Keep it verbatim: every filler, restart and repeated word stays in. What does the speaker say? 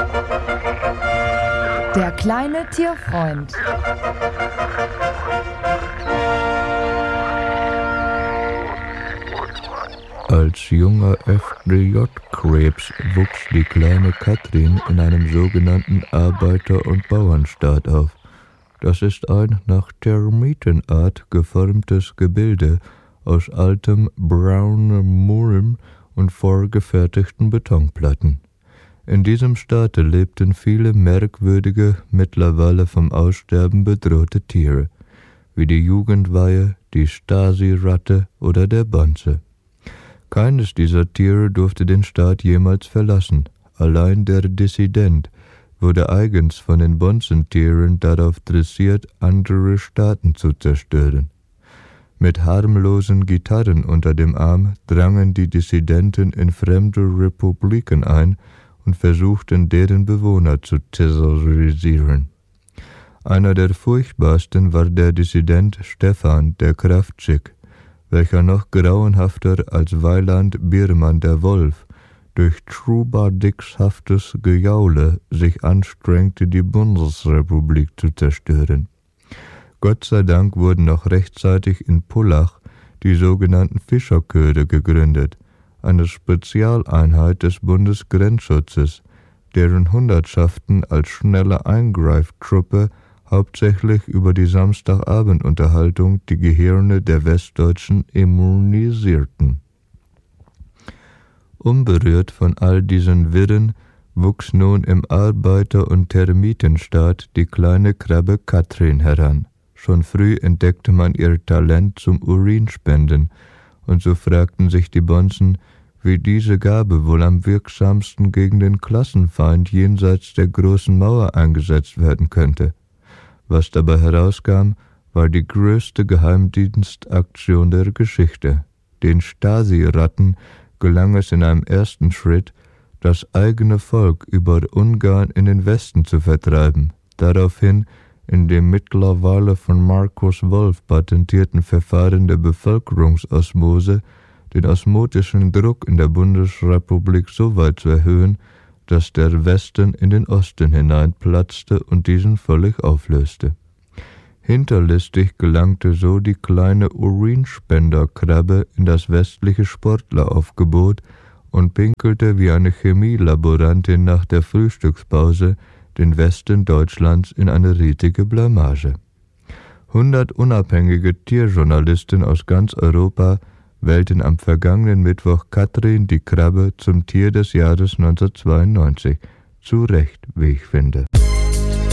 Der kleine Tierfreund. Als junger F D J-Krebs wuchs die kleine Katrin in einem sogenannten Arbeiter- und Bauernstaat auf. Das ist ein nach Termitenart geformtes Gebilde aus altem braunem Mulm und vorgefertigten Betonplatten. In diesem Staate lebten viele merkwürdige, mittlerweile vom Aussterben bedrohte Tiere, wie die Jugendweihe, die Stasi-Ratte oder der Bonze. Keines dieser Tiere durfte den Staat jemals verlassen. Allein der Dissident wurde eigens von den Bonzentieren darauf dressiert, andere Staaten zu zerstören. Mit harmlosen Gitarren unter dem Arm drangen die Dissidenten in fremde Republiken ein und versuchten, deren Bewohner zu terrorisieren. Einer der furchtbarsten war der Dissident Stefan der Kravtschik, welcher noch grauenhafter als Weiland Biermann der Wolf durch Trubadixhaftes Gejaule sich anstrengte, die Bundesrepublik zu zerstören. Gott sei Dank wurden noch rechtzeitig in Pullach die sogenannten Fischerchöre gegründet, eine Spezialeinheit des Bundesgrenzschutzes, deren Hundertschaften als schnelle Eingreiftruppe hauptsächlich über die Samstagabendunterhaltung die Gehirne der Westdeutschen immunisierten. Unberührt von all diesen Wirren wuchs nun im Arbeiter- und Termitenstaat die kleine Krabbe Katrin heran. Schon früh entdeckte man ihr Talent zum Urinspenden, und so fragten sich die Bonzen, wie diese Gabe wohl am wirksamsten gegen den Klassenfeind jenseits der großen Mauer eingesetzt werden könnte. Was dabei herauskam, war die größte Geheimdienstaktion der Geschichte. Den Stasi-Ratten gelang es in einem ersten Schritt, das eigene Volk über Ungarn in den Westen zu vertreiben. Daraufhin, in dem mittlerweile von Markus Wolf patentierten Verfahren der Bevölkerungsosmose, den osmotischen Druck in der Bundesrepublik so weit zu erhöhen, dass der Westen in den Osten hineinplatzte und diesen völlig auflöste. Hinterlistig gelangte so die kleine Urinspenderkrabbe in das westliche Sportleraufgebot und pinkelte wie eine Chemielaborantin nach der Frühstückspause den Westen Deutschlands in eine riesige Blamage. Hundert unabhängige Tierjournalisten aus ganz Europa wählten am vergangenen Mittwoch Katrin die Krabbe zum Tier des Jahres neunzehnhundertzweiundneunzig. Zu Recht, wie ich finde.